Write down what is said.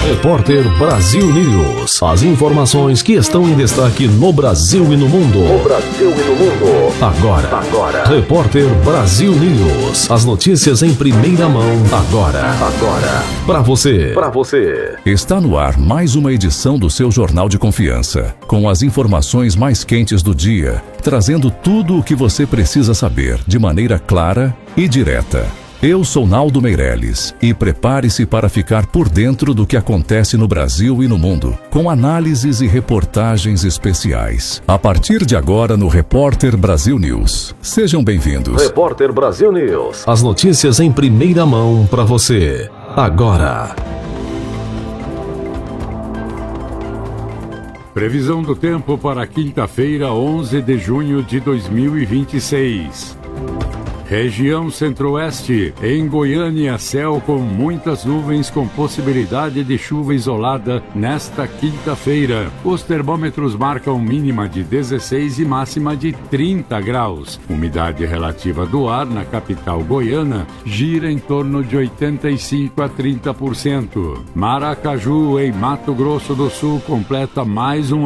Repórter Brasil News. As informações que estão em destaque no Brasil e no mundo. Agora. Repórter Brasil News. As notícias em primeira mão. Agora. Para você. Está no ar mais uma edição do seu Jornal de Confiança, com as informações mais quentes do dia, trazendo tudo o que você precisa saber de maneira clara e direta. Eu sou Naldo Meirelles e prepare-se para ficar por dentro do que acontece no Brasil e no mundo, com análises e reportagens especiais. A partir de agora no Repórter Brasil News. Sejam bem-vindos. Repórter Brasil News. As notícias em primeira mão para você. Agora. Previsão do tempo para quinta-feira, 11 de junho de 2026. Região Centro-Oeste, em Goiânia, céu com muitas nuvens com possibilidade de chuva isolada nesta quinta-feira. Os termômetros marcam mínima de 16 e máxima de 30 graus. Umidade relativa do ar na capital goiana gira em torno de 85 a 30%. Maracaju, em Mato Grosso do Sul, completa mais um